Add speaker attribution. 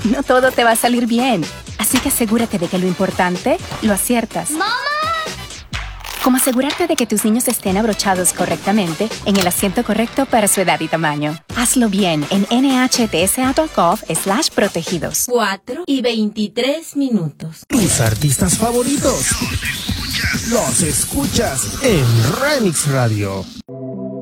Speaker 1: no todo te va a salir bien. Así que asegúrate de que lo importante lo aciertas.
Speaker 2: ¡Mamá!
Speaker 1: Como asegurarte de que tus niños estén abrochados correctamente en el asiento correcto para su edad y tamaño. Hazlo bien en nhtsa.gov/protegidos.
Speaker 3: 4:23.
Speaker 4: Tus artistas favoritos los escuchas en Remix Radio.